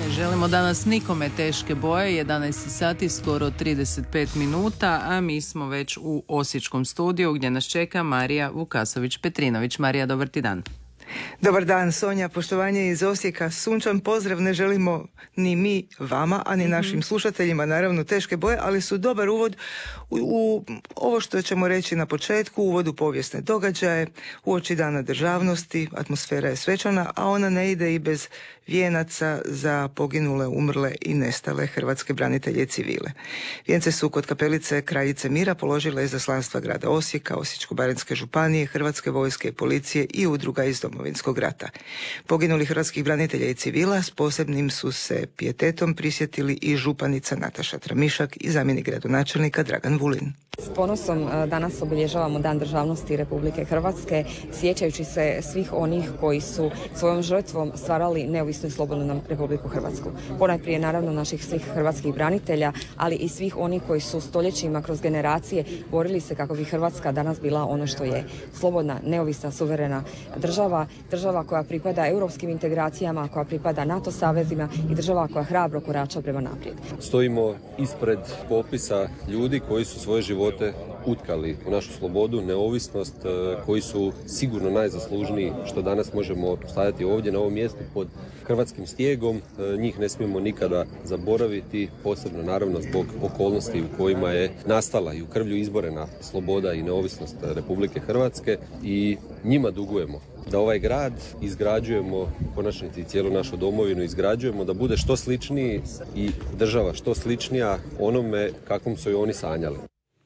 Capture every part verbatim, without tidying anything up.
Ne želimo danas nikome teške boje, jedanaest sati, skoro trideset pet minuta, a mi smo već u Osječkom studiju gdje nas čeka Marija Vukasović-Petrinović. Marija, dobar ti dan. Dobar dan, Sonja, poštovanje iz Osijeka. Sunčan pozdrav ne želimo ni mi vama, a ni mm-hmm. našim slušateljima, naravno teške boje, ali su dobar uvod u, u ovo što ćemo reći na početku, uvod u povijesne događaje, uoči Dana državnosti, atmosfera je svečana, a ona ne ide i bez vijenaca za poginule, umrle i nestale hrvatske branitelje i civile. Vijence su kod kapelice Kraljice Mira položile izaslanstva grada Osijeka, Osječko-baranjske županije, Hrvatske vojske i policije i udruga iz Domovinskog rata. Poginuli hrvatskih branitelja i civila s posebnim su se pijetetom prisjetili i županica Nataša Tramišak i zamjenik gradonačelnika Dragan Vulin. S ponosom danas obilježavamo Dan državnosti Republike Hrvatske, sjećajući se svih onih koji su svojom žrtvom stvarali neovisnu i slobodnu nam Republiku Hrvatsku. Ponajprije naravno naših svih hrvatskih branitelja, ali i svih onih koji su stoljećima kroz generacije borili se kako bi Hrvatska danas bila ono što je. Slobodna, neovisna, suverena država, država koja pripada europskim integracijama, koja pripada NATO savezima i država koja hrabro korača prema naprijed. Stojimo ispred popisa ljudi koji su svoje živote utkali u našu slobodu, neovisnost, koji su sigurno najzaslužniji što danas možemo stajati ovdje na ovom mjestu pod hrvatskim stijegom. Njih ne smijemo nikada zaboraviti, posebno naravno zbog okolnosti u kojima je nastala i u krvlju izborena sloboda i neovisnost Republike Hrvatske, i njima dugujemo da ovaj grad izgrađujemo, u konačnici cijelu našu domovinu izgrađujemo da bude što sličniji i država što sličnija onome kakvom su i oni sanjali.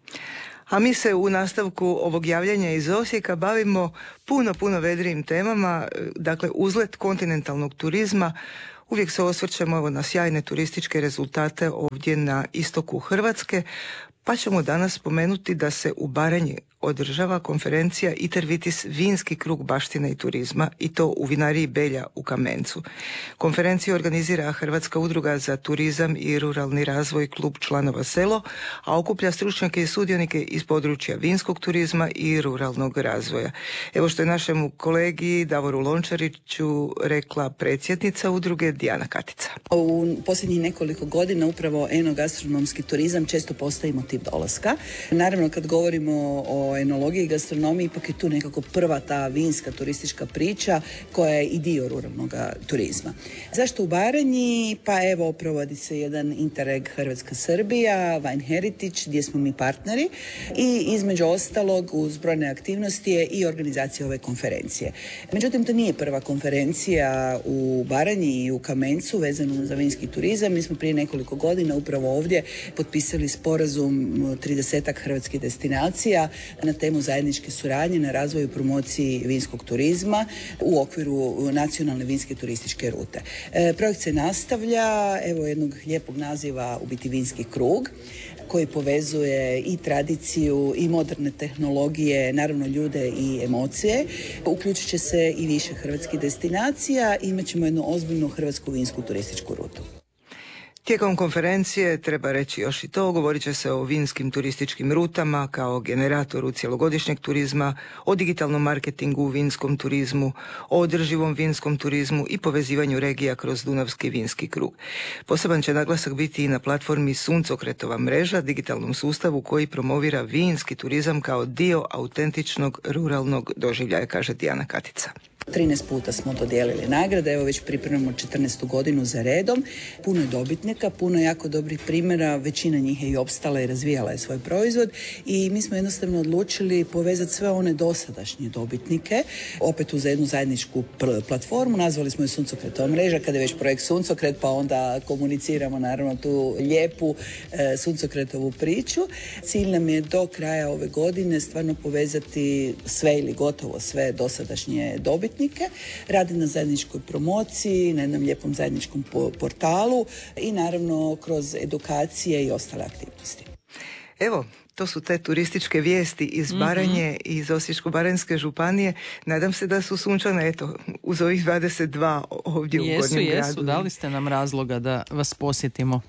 A mi se u nastavku ovog javljanja iz Osijeka bavimo puno, puno vedrijim temama, dakle uzlet kontinentalnog turizma. Uvijek se osvrćemo na sjajne turističke rezultate ovdje na istoku Hrvatske, pa ćemo danas spomenuti da se u Baranji održava konferencija Itervitis vinski krug baštine i turizma, i to u vinariji Belja u Kamencu. Konferenciju organizira Hrvatska udruga za turizam i ruralni razvoj Klub članova Selo, a okuplja stručnjake i sudionike iz područja vinskog turizma i ruralnog razvoja. Evo što je našemu kolegi Davoru Lončariću rekla predsjednica udruge Dijana Katica. U posljednjih nekoliko godina upravo enogastronomski turizam često postaje motiv dolaska. Naravno, kad govorimo o enologiji i gastronomiji, ipak je tu nekako prva ta vinska turistička priča koja je i dio ruralnog turizma. Zašto u Baranji? Pa evo, provodi se jedan Interreg Hrvatska-Srbija, Wine Heritage, gdje smo mi partneri, i između ostalog uz brojne aktivnosti je i organizacija ove konferencije. Međutim, to nije prva konferencija u Baranji i u Kamencu vezano za vinski turizam. Mi smo prije nekoliko godina upravo ovdje potpisali sporazum tridesetak hrvatskih destinacija na temu zajedničke suradnje na razvoju i promociji vinskog turizma u okviru nacionalne vinske turističke rute. E, projekt se nastavlja, evo jednog lijepog naziva, u biti vinski krug, koji povezuje i tradiciju i moderne tehnologije, naravno ljude i emocije. Uključit će se i više hrvatskih destinacija i imat ćemo jednu ozbiljnu hrvatsku vinsku turističku rutu. Tijekom konferencije, treba reći još i to, govorit će se o vinskim turističkim rutama kao generatoru cjelogodišnjeg turizma, o digitalnom marketingu u vinskom turizmu, o održivom vinskom turizmu i povezivanju regija kroz Dunavski vinski krug. Poseban će naglasak biti i na platformi Suncokretova mreža, digitalnom sustavu koji promovira vinski turizam kao dio autentičnog ruralnog doživljaja, kaže Dijana Katica. trinaest puta smo dodijelili nagrade, evo već pripremamo četrnaestu godinu za redom. Puno je dobitnika, puno je jako dobrih primjera, većina njih je i opstala i razvijala je svoj proizvod, i mi smo jednostavno odlučili povezati sve one dosadašnje dobitnike, opet uz jednu zajedničku pl- platformu, nazvali smo je Suncokretova mreža, kada je već projekt Suncokret, pa onda komuniciramo naravno tu lijepu e, Suncokretovu priču. Cilj nam je do kraja ove godine stvarno povezati sve ili gotovo sve dosadašnje dobitnike, radi na zajedničkoj promociji, na jednom lijepom zajedničkom portalu i naravno kroz edukacije i ostale aktivnosti. Evo, to su te turističke vijesti iz Baranje i mm-hmm. iz Osječko-baranjske županije. Nadam se da su sunčane, eto, uz ovih dvadeset dva ovdje jesu, u Gornjem jesu, gradu. Jesu, dali ste nam razloga da vas posjetimo.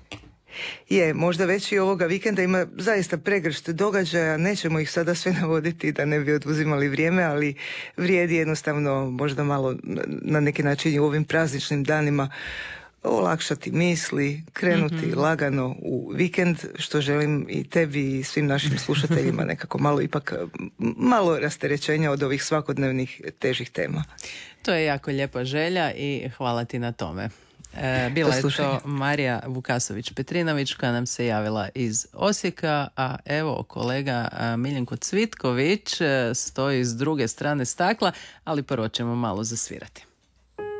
Je, možda već i ovoga vikenda ima zaista pregršt događaja, nećemo ih sada sve navoditi da ne bi oduzimali vrijeme, ali vrijedi jednostavno možda malo na neki način u ovim prazničnim danima olakšati misli, krenuti mm-hmm. lagano u vikend, što želim i tebi i svim našim slušateljima nekako malo ipak malo rasterećenja od ovih svakodnevnih težih tema. To je jako lijepa želja i hvala ti na tome. E, bila je to Marija Vukasović-Petrinović koja nam se javila iz Osijeka, a evo kolega Miljenko Cvitković stoji s druge strane stakla, ali prvo ćemo malo zasvirati.